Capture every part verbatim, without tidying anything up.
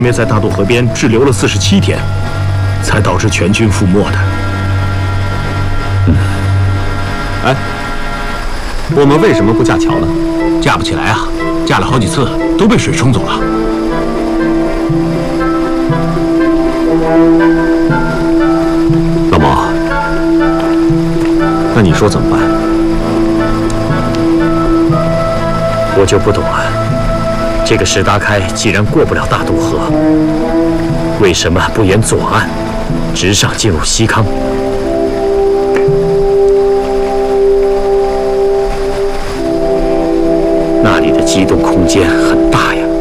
面在大渡河边滞留了四十七天，才导致全军覆没的。 嗯，哎，我们为什么不架桥呢？ 架不起来啊，架了好几次都被水冲走了。 老毛，那你说怎么办？ 我就不懂了。 这个石达开既然过不了大渡河，为什么不沿左岸直上进入西康？那里的机动空间很大呀。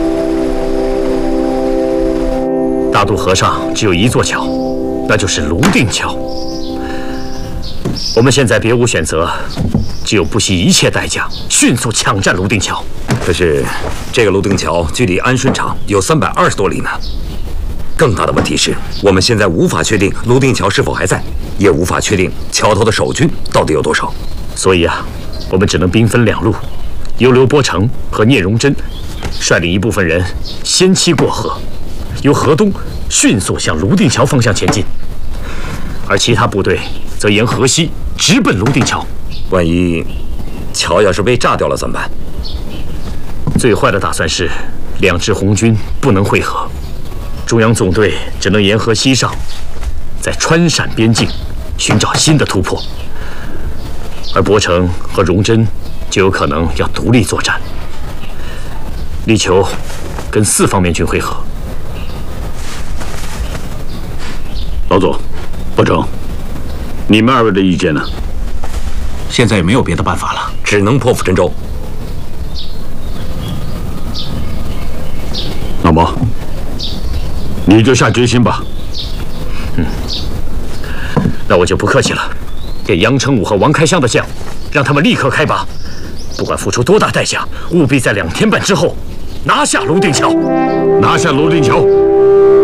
大渡河上只有一座桥，那就是泸定桥。我们现在别无选择，只有不惜一切代价，迅速抢占泸定桥。 可是，这个泸定桥距离安顺场有三百二十多里呢。更大的问题是，我们现在无法确定泸定桥是否还在，也无法确定桥头的守军到底有多少。 所以啊，我们只能兵分两路，由刘伯承和聂荣臻率领一部分人先期过河，由河东迅速向泸定桥方向前进，而其他部队则沿河西直奔泸定桥。 万一桥要是被炸掉了怎么办？ 最坏的打算是，两支红军不能会合，中央总队只能沿河西上，在川陕边境寻找新的突破，而伯承和荣臻就有可能要独立作战，力求跟四方面军会合。 老总，伯承，你们二位的意见呢？ 现在也没有别的办法了， 只能破釜沉舟。 老毛，你就下决心吧。 嗯，那我就不客气了，给杨成武和王开湘的将，让他们立刻开拔，不管付出多大代价，务必在两天半之后拿下泸定桥。 拿下泸定桥。